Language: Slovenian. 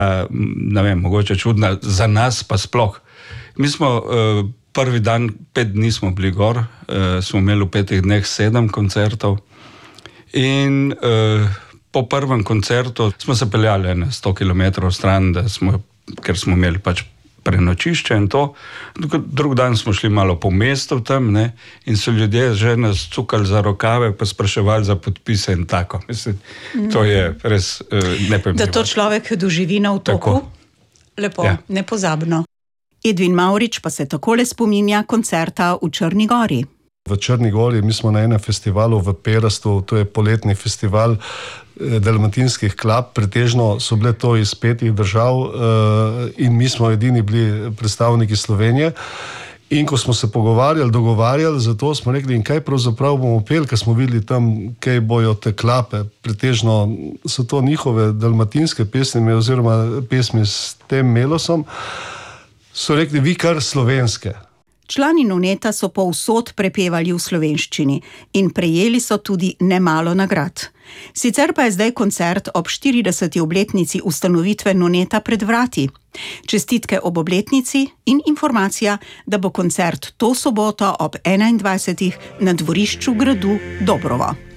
ne vem, mogoče čudna, za nas pa sploh. Mi smo prvi dan, 5 dni smo bili gor, smo imeli v 5 dneh 7 koncertov in po prvem koncertu smo se peljali 100 km stran, ker smo imeli pač prenočišče in to. Drug dan smo šli malo po mestu tam, ne, in so ljudje že nas cukali za rokave, pa spraševali za podpise in tako. Mislim, to je res nepojmljivo. Da to človek doživi na otoku? Tako. Lepo, ja. Nepozabno. Edvin Mavrič pa se takole spominja koncerta v Črni Gori. V Črni Gori, mi smo na enem festivalu v Perastu, to je poletni festival dalmatinskih klap, pretežno so bile to iz 5 držav in mi smo edini bili predstavniki Slovenije. In ko smo se dogovarjali, zato smo rekli, in kaj pravzaprav bomo peli, ker smo videli tam, kaj bojo te klape. Pretežno so to njihove dalmatinske pesmi oziroma pesmi s tem melosom. So rekli, vi kar slovenske. Člani Noneta so povsod prepevali v slovenščini in prejeli so tudi nemalo nagrad. Sicer pa je zdaj koncert ob 40. obletnici ustanovitve Noneta pred vrati. Čestitke ob obletnici in informacija, da bo koncert to soboto ob 21. na dvorišču gradu Dobrovo.